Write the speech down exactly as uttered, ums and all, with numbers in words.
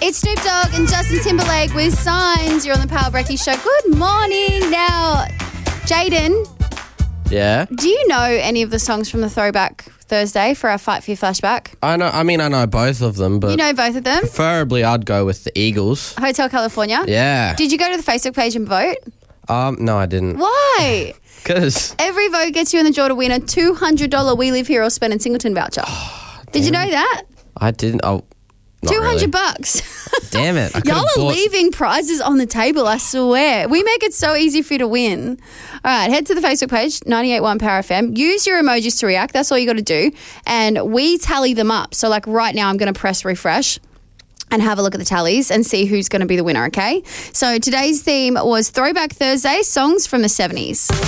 It's Snoop Dogg and Justin Timberlake with Signs. You're on the Power Brecky Show. Good morning. Now, Jaden, Yeah. do you know any of the songs from the Throwback Thursday for our Fight for Your Flashback? I know. I mean, I know both of them, but You know both of them? preferably I'd go with the Eagles. Hotel California? Yeah. Did you go to the Facebook page and vote? Um. No, I didn't. Why? Because Every vote gets you in the draw to win a two hundred dollars We Live Here or Spend in Singleton voucher. Did you know that? I didn't. Oh, not two hundred really. bucks. Damn it! I could've Y'all are bought- leaving prizes on the table, I swear. We make it so easy for you to win. All right, head to the Facebook page, ninety-eight point one Power F M. Use your emojis to react. That's all you got to do. And we tally them up. So, like right now, I'm going to press refresh and have a look at the tallies and see who's going to be the winner, okay? So today's theme was Throwback Thursday, songs from the seventies.